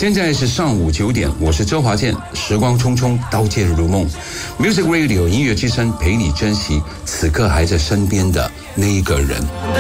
现在是上午9点，我是周华健，时光匆匆，刀剑如梦 ，Music Radio 音乐之声陪你珍惜此刻还在身边的那一个人。